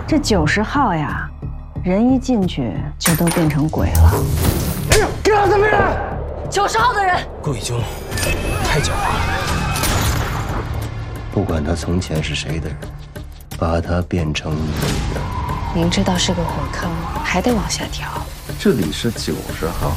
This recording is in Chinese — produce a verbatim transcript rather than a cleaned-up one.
这九十号呀，人一进去就都变成鬼了。 哎呀，给我怎么人？ 九十号的人， 顾已经太狡猾了。 不管他从前是谁的人，把他变成你的。 明知道是个火坑，还得往下跳。 这里是九十号。